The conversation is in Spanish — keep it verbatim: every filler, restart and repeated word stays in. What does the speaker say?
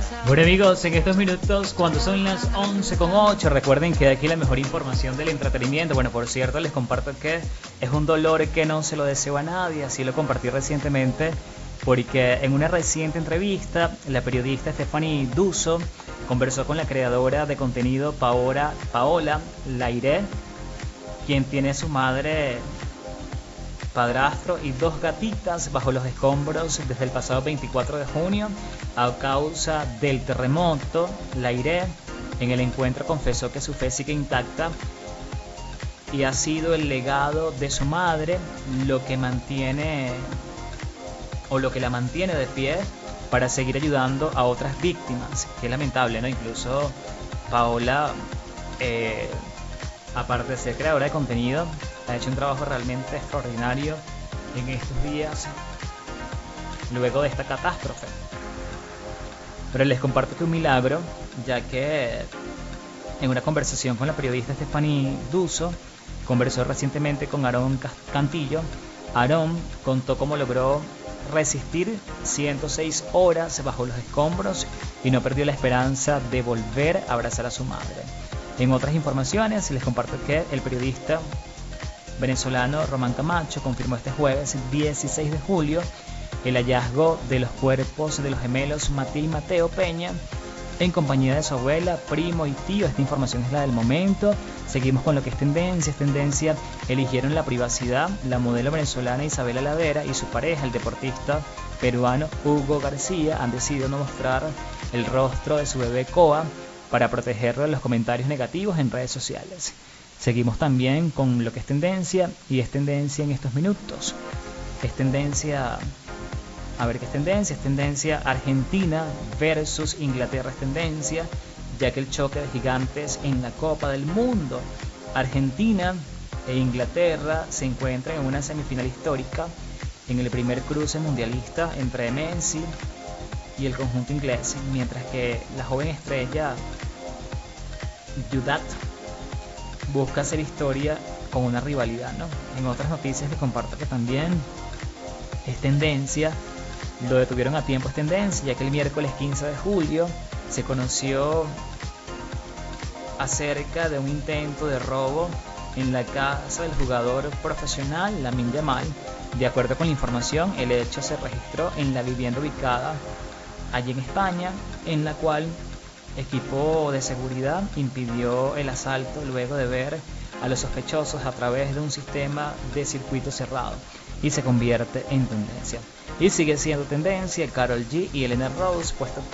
Bueno amigos, en estos minutos, cuando son las once con ocho, recuerden que aquí la mejor información del entretenimiento. Bueno, por cierto, les comparto que es un dolor que no se lo deseo a nadie, así lo compartí recientemente, porque en una reciente entrevista, la periodista Stephanie D'Uso conversó con la creadora de contenido Paola, Paola Laire, quien tiene a su madre, padrastro y dos gatitas bajo los escombros desde el pasado veinticuatro de junio a causa del terremoto. Laire en el encuentro confesó que su fe sigue intacta y ha sido el legado de su madre lo que mantiene o lo que la mantiene de pie para seguir ayudando a otras víctimas. Qué lamentable, ¿no? Incluso Paola, eh, aparte de ser creadora de contenido, ha hecho un trabajo realmente extraordinario en estos días luego de esta catástrofe. Pero les comparto que un milagro, ya que en una conversación con la periodista Stephanie D'Uso, conversó recientemente con Aarón Cantillo. Aarón contó cómo logró resistir ciento seis horas bajo los escombros y no perdió la esperanza de volver a abrazar a su madre. En otras informaciones les comparto que el periodista venezolano Román Camacho confirmó este jueves dieciséis de julio el hallazgo de los cuerpos de los gemelos Matías y Mateo Peña en compañía de su abuela, primo y tío. Esta información es la del momento. Seguimos con lo que es tendencia. Es tendencia, eligieron la privacidad. La modelo venezolana Isabela Ladera y su pareja, el deportista peruano Hugo García, han decidido no mostrar el rostro de su bebé Coa para protegerlo de los comentarios negativos en redes sociales. Seguimos también con lo que es tendencia, y es tendencia en estos minutos. Es tendencia, a ver qué es tendencia, es tendencia Argentina versus Inglaterra, es tendencia, ya que el choque de gigantes en la Copa del Mundo. Argentina e Inglaterra se encuentran en una semifinal histórica en el primer cruce mundialista entre Messi y el conjunto inglés, mientras que la joven estrella Judat busca hacer historia con una rivalidad, ¿no? En otras noticias les comparto que también es tendencia, lo detuvieron a tiempo, es tendencia, ya que el miércoles quince de julio se conoció acerca de un intento de robo en la casa del jugador profesional Lamine Yamal. De acuerdo con la información, el hecho se registró en la vivienda ubicada allí en España, en la cual equipo de seguridad impidió el asalto luego de ver a los sospechosos a través de un sistema de circuito cerrado, y se convierte en tendencia. Y sigue siendo tendencia Karol G y Elena Rose, puesto